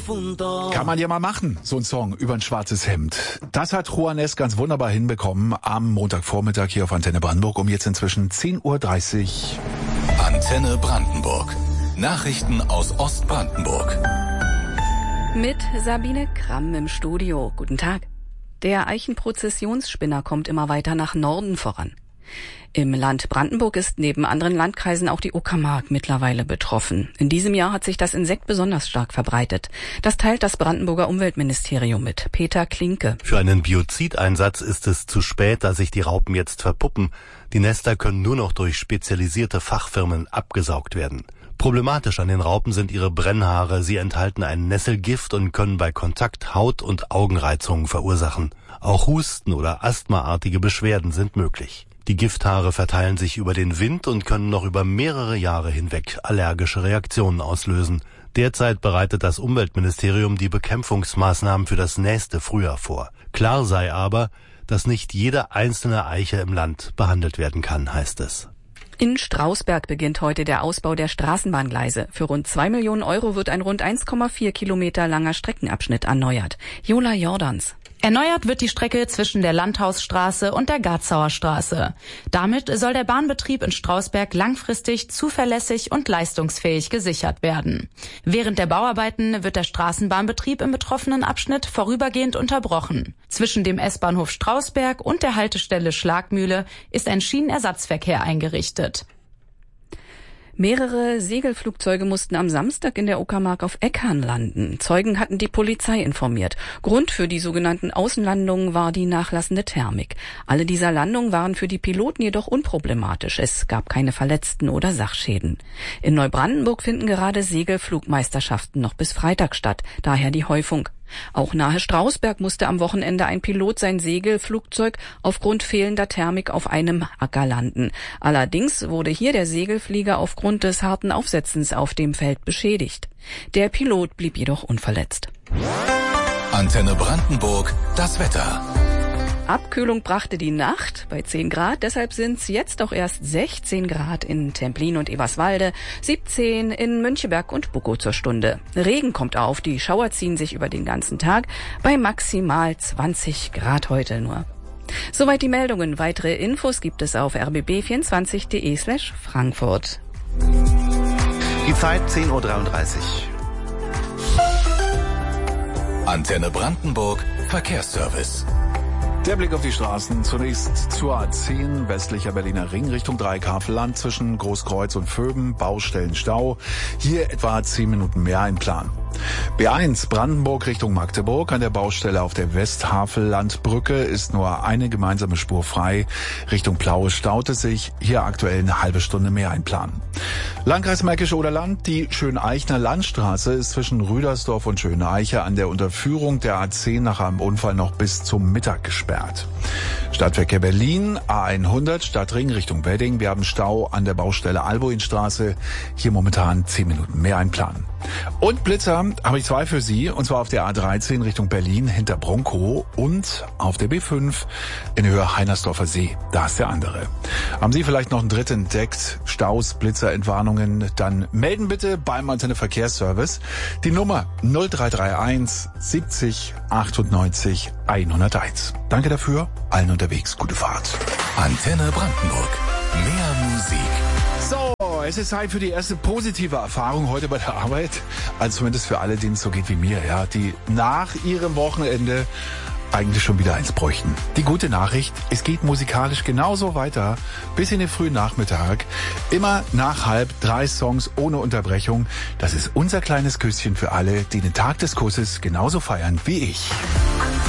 difunto. Kann man ja mal machen, so ein Song über ein schwarzes Hemd. Das hat Juanes ganz wunderbar hinbekommen am Montagvormittag hier auf Antenne Brandenburg um jetzt inzwischen 10:30 Uhr. Antenne Brandenburg. Nachrichten aus Ostbrandenburg. Mit Sabine Kramm im Studio. Guten Tag. Der Eichenprozessionsspinner kommt immer weiter nach Norden voran. Im Land Brandenburg ist neben anderen Landkreisen auch die Uckermark mittlerweile betroffen. In diesem Jahr hat sich das Insekt besonders stark verbreitet. Das teilt das Brandenburger Umweltministerium mit. Peter Klinke. Für einen Biozideinsatz ist es zu spät, da sich die Raupen jetzt verpuppen. Die Nester können nur noch durch spezialisierte Fachfirmen abgesaugt werden. Problematisch an den Raupen sind ihre Brennhaare. Sie enthalten ein Nesselgift und können bei Kontakt Haut- und Augenreizungen verursachen. Auch Husten oder asthmaartige Beschwerden sind möglich. Die Gifthaare verteilen sich über den Wind und können noch über mehrere Jahre hinweg allergische Reaktionen auslösen. Derzeit bereitet das Umweltministerium die Bekämpfungsmaßnahmen für das nächste Frühjahr vor. Klar sei aber, dass nicht jede einzelne Eiche im Land behandelt werden kann, heißt es. In Strausberg beginnt heute der Ausbau der Straßenbahngleise. Für rund 2 Millionen Euro wird ein rund 1,4 Kilometer langer Streckenabschnitt erneuert. Jola Jordans. Erneuert wird die Strecke zwischen der Landhausstraße und der Garzauer Straße. Damit soll der Bahnbetrieb in Strausberg langfristig zuverlässig und leistungsfähig gesichert werden. Während der Bauarbeiten wird der Straßenbahnbetrieb im betroffenen Abschnitt vorübergehend unterbrochen. Zwischen dem S-Bahnhof Strausberg und der Haltestelle Schlagmühle ist ein Schienenersatzverkehr eingerichtet. Mehrere Segelflugzeuge mussten am Samstag in der Uckermark auf Eckern landen. Zeugen hatten die Polizei informiert. Grund für die sogenannten Außenlandungen war die nachlassende Thermik. Alle dieser Landungen waren für die Piloten jedoch unproblematisch. Es gab keine Verletzten oder Sachschäden. In Neubrandenburg finden gerade Segelflugmeisterschaften noch bis Freitag statt, daher die Häufung. Auch nahe Strausberg musste am Wochenende ein Pilot sein Segelflugzeug aufgrund fehlender Thermik auf einem Acker landen. Allerdings wurde hier der Segelflieger aufgrund des harten Aufsetzens auf dem Feld beschädigt. Der Pilot blieb jedoch unverletzt. Antenne Brandenburg, das Wetter. Abkühlung brachte die Nacht bei 10 Grad, deshalb sind es jetzt auch erst 16 Grad in Templin und Eberswalde, 17 in Müncheberg und Buckow zur Stunde. Regen kommt auf, die Schauer ziehen sich über den ganzen Tag bei maximal 20 Grad heute nur. Soweit die Meldungen. Weitere Infos gibt es auf rbb24.de/Frankfurt. Die Zeit 10:33 Uhr. Antenne Brandenburg, Verkehrsservice. Der Blick auf die Straßen. Zunächst zur A10, westlicher Berliner Ring, Richtung Dreieckhavelland, zwischen Großkreuz und Vöben, Baustellenstau. Hier etwa 10 Minuten mehr im Plan. B1, Brandenburg Richtung Magdeburg. An der Baustelle auf der Westhavellandbrücke ist nur eine gemeinsame Spur frei. Richtung Plaue staut es sich. Hier aktuell eine halbe Stunde mehr im Plan. Landkreis Märkisch-Oderland, die Schöneichner Landstraße ist zwischen Rüdersdorf und Schöneiche an der Unterführung der A10 nach einem Unfall noch bis zum Mittag gesperrt. Stadtverkehr Berlin, A100, Stadtring Richtung Wedding. Wir haben Stau an der Baustelle Alboinstraße. Hier momentan 10 Minuten mehr im Plan. Und Blitzer habe ich 2 für Sie, und zwar auf der A13 Richtung Berlin hinter Bronkow und auf der B5 in Höhe Heinersdorfer See. Da ist der andere. Haben Sie vielleicht noch einen dritten entdeckt? Staus, Blitzer, Entwarnungen? Dann melden bitte beim Antenne Verkehrsservice. Die Nummer 0331 70 98 101. Danke dafür. Allen unterwegs gute Fahrt. Antenne Brandenburg. Mehr Musik. So, es ist Zeit für die erste positive Erfahrung heute bei der Arbeit. Also zumindest für alle, denen es so geht wie mir, ja, die nach ihrem Wochenende eigentlich schon wieder eins bräuchten. Die gute Nachricht, es geht musikalisch genauso weiter bis in den frühen Nachmittag. Immer nach 2:30 Songs ohne Unterbrechung. Das ist unser kleines Küsschen für alle, die den Tag des Kusses genauso feiern wie ich.